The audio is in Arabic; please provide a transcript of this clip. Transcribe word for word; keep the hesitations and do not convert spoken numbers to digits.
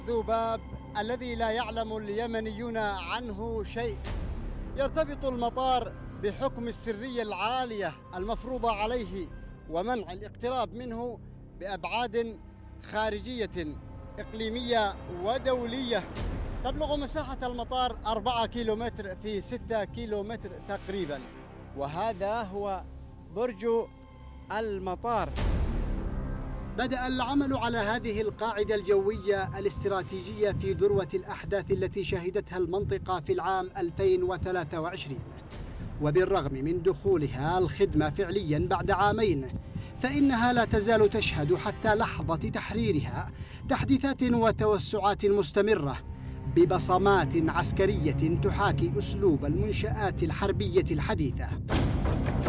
ذباب الذي لا يعلم اليمنيون عنه شيء. يرتبط المطار بحكم السرية العالية المفروضة عليه ومنع الاقتراب منه بأبعاد خارجية إقليمية ودولية. تبلغ مساحة المطار أربعة كيلومتر في ستة كيلومتر تقريبا، وهذا هو برج المطار. بدأ العمل على هذه القاعدة الجوية الاستراتيجية في ذروة الأحداث التي شهدتها المنطقة في العام ألفين وثلاثة وعشرين، وبالرغم من دخولها الخدمة فعليا بعد عامين، فإنها لا تزال تشهد حتى لحظة تحريرها تحديثات وتوسعات مستمرة ببصمات عسكرية تحاكي أسلوب المنشآت الحربية الحديثة.